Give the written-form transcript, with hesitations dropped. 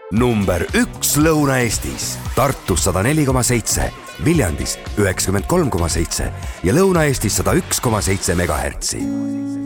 Number 1 Lõuna-Eestis. Tartus 104,7, Viljandis 93,7 ja Lõuna-Eestis 101,7 MHz.